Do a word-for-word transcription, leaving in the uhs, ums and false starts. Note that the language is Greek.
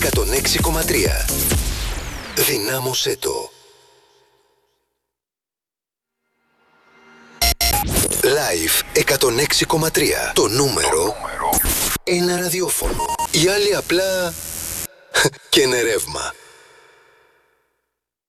εκατόν έξι κόμμα τρία. Δυνάμωσέ το. Live εκατόν έξι κόμμα τρία. Το νούμερο ένα ραδιόφωνο. Οι άλλοι απλά και είναι ρεύμα.